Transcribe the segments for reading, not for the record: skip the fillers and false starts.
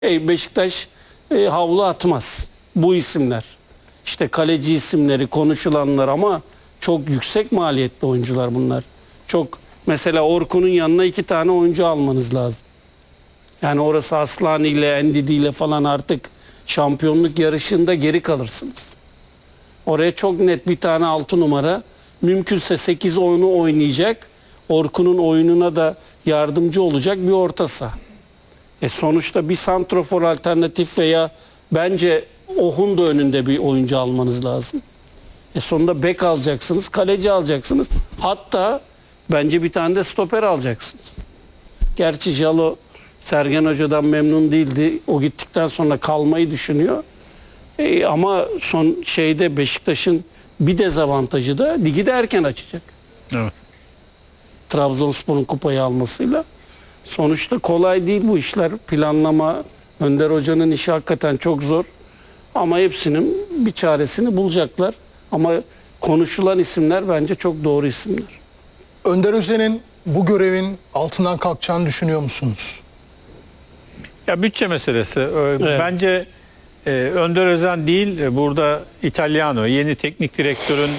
Beşiktaş havlu atmaz. Bu isimler. İşte kaleci isimleri, konuşulanlar ama çok yüksek maliyetli oyuncular bunlar. Çok mesela Orkun'un yanına 2 tane oyuncu almanız lazım. Yani orası Aslani ile Endidi ile falan artık şampiyonluk yarışında geri kalırsınız. Oraya çok net bir tane 6 numara, mümkünse 8 oyunu oynayacak, Orkun'un oyununa da yardımcı olacak bir orta saha. Sonuçta bir santrofor alternatif veya bence Ohun da önünde bir oyuncu almanız lazım. Sonunda bek alacaksınız, kaleci alacaksınız. Hatta bence bir tane de stoper alacaksınız. Gerçi Jalo Sergen Hoca'dan memnun değildi. O gittikten sonra kalmayı düşünüyor. Ama son şeyde Beşiktaş'ın bir dezavantajı da ligi de erken açacak. Evet. Trabzonspor'un kupayı almasıyla. Sonuçta kolay değil bu işler. Planlama, Önder Hoca'nın işi hakikaten çok zor. Ama hepsinin bir çaresini bulacaklar. Ama konuşulan isimler bence çok doğru isimler. Önder Özen'in bu görevin altından kalkacağını düşünüyor musunuz? Ya bütçe meselesi. Evet. Bence Önder Özen değil, burada Italiano, yeni teknik direktörün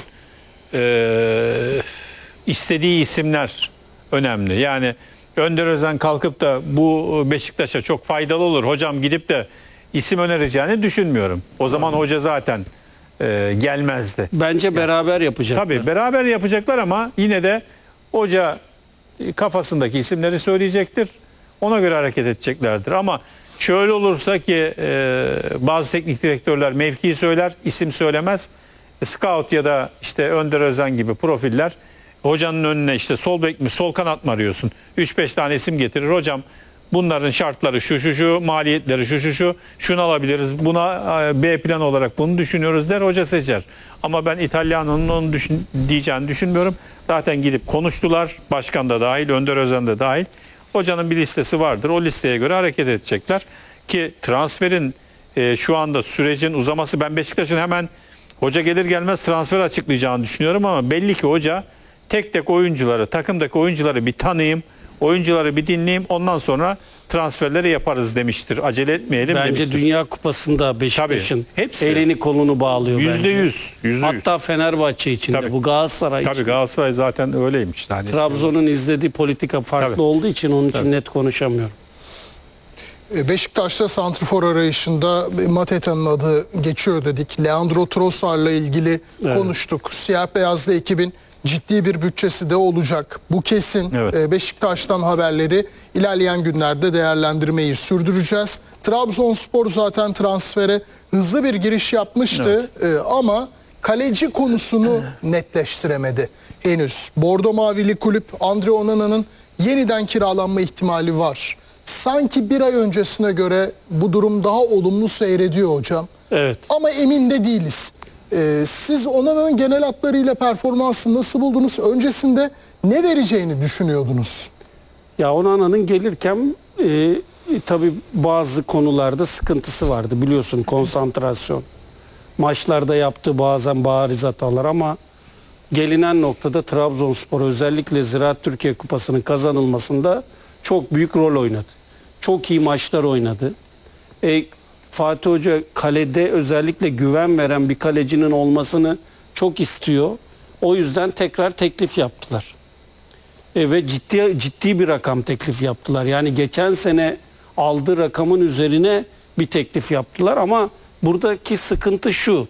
istediği isimler önemli. Yani Önder Özen kalkıp da bu Beşiktaş'a çok faydalı olur, hocam gidip de isim önereceğini düşünmüyorum. O zaman hoca zaten gelmezdi. Bence beraber yapacaklar. Tabii beraber yapacaklar ama yine de hoca kafasındaki isimleri söyleyecektir. Ona göre hareket edeceklerdir. Ama şöyle olursa ki bazı teknik direktörler mevkiyi söyler, isim söylemez. Scout ya da işte Önder Özen gibi profiller hocanın önüne işte sol bek mi, sol kanat mı arıyorsun? 3-5 tane isim getirir. Hocam bunların şartları şu, maliyetleri şu, şunu alabiliriz. Buna B plan olarak bunu düşünüyoruz der, hoca seçer. Ama ben İtalyana'nın onu diyeceğini düşünmüyorum. Zaten gidip konuştular. Başkan da dahil, Önder Özen de dahil. Hocanın bir listesi vardır. O listeye göre hareket edecekler. Ki transferin şu anda sürecin uzaması, ben Beşiktaş'ın hemen hoca gelir gelmez transfer açıklayacağını düşünüyorum ama belli ki hoca tek tek oyuncuları, takımdaki oyuncuları bir tanıyayım, oyuncuları bir dinleyeyim, ondan sonra transferleri yaparız demiştir. Acele etmeyelim bence demiştir. Dünya Kupası'nda Beşiktaş'ın hepsi. elini kolunu bağlıyor bence. %100. Hatta Fenerbahçe için de, bu Galatasaray için. Tabii Galatasaray zaten öyleymiş. Yani Trabzon'un izlediği politika farklı olduğu için onun için net konuşamıyorum. Beşiktaş'ta santrfor arayışında Mateta'nın adı geçiyor dedik. Leandro Trossard'la ilgili konuştuk. Siyah beyazlı ekibin ciddi bir bütçesi de olacak. Bu kesin. Evet. Beşiktaş'tan haberleri ilerleyen günlerde değerlendirmeyi sürdüreceğiz. Trabzonspor zaten transfere hızlı bir giriş yapmıştı ama kaleci konusunu netleştiremedi henüz. Bordo Mavili kulüp Andre Onana'nın yeniden kiralanma ihtimali var. Sanki bir ay öncesine göre bu durum daha olumlu seyrediyor hocam. Evet. Ama emin de değiliz. Siz Onana'nın genel hatlarıyla performansını nasıl buldunuz? Öncesinde ne vereceğini düşünüyordunuz? Ya Onana'nın gelirken tabii bazı konularda sıkıntısı vardı. Biliyorsun, konsantrasyon. Maçlarda yaptığı bazen bariz hatalar ama gelinen noktada Trabzonspor özellikle Ziraat Türkiye Kupası'nın kazanılmasında çok büyük rol oynadı. Çok iyi maçlar oynadı. Fatih Hoca kalede özellikle güven veren bir kalecinin olmasını çok istiyor. O yüzden tekrar teklif yaptılar. Ve ciddi bir rakam teklif yaptılar. Yani geçen sene aldığı rakamın üzerine bir teklif yaptılar ama buradaki sıkıntı şu.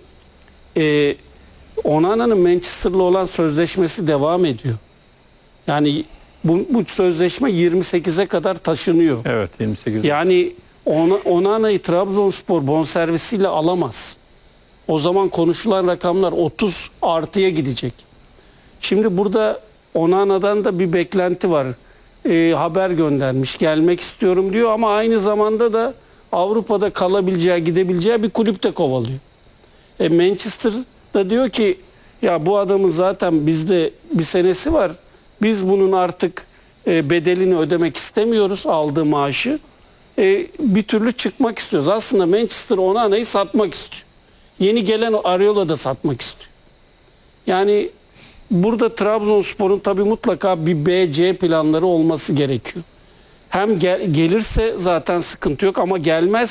Onana'nın Manchester'la olan sözleşmesi devam ediyor. Yani bu sözleşme 28'e kadar taşınıyor. Evet, 28. Yani Onana'yı Trabzonspor bonservisiyle alamaz. O zaman konuşulan rakamlar 30 artıya gidecek. Şimdi burada Onana'dan da bir beklenti var. Haber göndermiş, gelmek istiyorum diyor ama aynı zamanda da Avrupa'da kalabileceği, gidebileceği bir kulüp de kovalıyor. Manchester da diyor ki ya bu adamın zaten bizde bir senesi var. Biz bunun artık bedelini ödemek istemiyoruz, aldığı maaşı. Bir türlü çıkmak istiyoruz. Aslında Manchester Onana'yı satmak istiyor. Yeni gelen Areola da satmak istiyor. Yani burada Trabzonspor'un tabii mutlaka bir B, C planları olması gerekiyor. Hem gelirse zaten sıkıntı yok ama gelmez